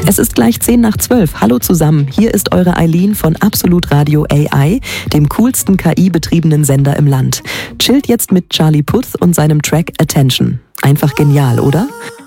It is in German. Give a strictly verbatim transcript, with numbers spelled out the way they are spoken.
Es ist gleich zehn nach zwölf. Hallo zusammen, hier ist eure Eileen von Absolut Radio A I, dem coolsten K I-betriebenen Sender im Land. Chillt jetzt mit Charlie Puth und seinem Track Attention. Einfach genial, oder?